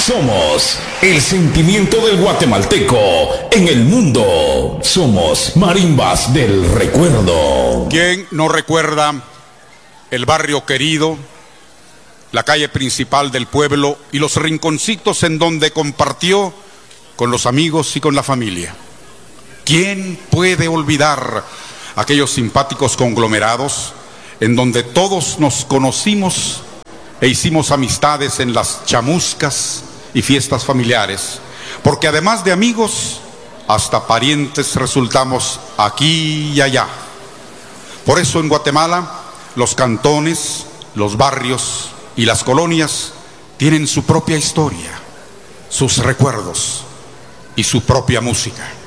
Somos el sentimiento del guatemalteco en el mundo. Somos Marimbas del Recuerdo. ¿Quién no recuerda el barrio querido, la calle principal del pueblo y los rinconcitos en donde compartió con los amigos y con la familia? ¿Quién puede olvidar aquellos simpáticos conglomerados en donde todos nos conocimos e hicimos amistades en las chamuscas y fiestas familiares? Porque además de amigos, hasta parientes resultamos aquí y allá. Por eso en Guatemala, los cantones, los barrios y las colonias tienen su propia historia, sus recuerdos y su propia música.